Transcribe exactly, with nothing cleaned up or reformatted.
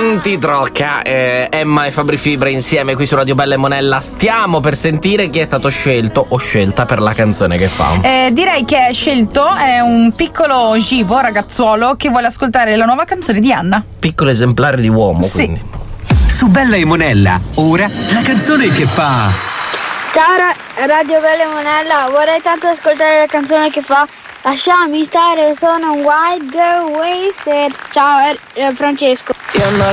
Non ti trocca, eh, Emma e Fabri Fibra insieme qui su Radio Bella e Monella. Stiamo per sentire chi è stato scelto o scelta per la canzone che fa. Eh, direi che è scelto è un piccolo Givo, ragazzuolo, che vuole ascoltare la nuova canzone di Anna. Piccolo esemplare di uomo, Sì. quindi. Su Bella e Monella, ora la canzone che fa. Ciao Ra- Radio Bella e Monella, vorrei tanto ascoltare la canzone che fa Lasciami stare, sono un white girl wasted. Ciao, è, è Francesco. You're not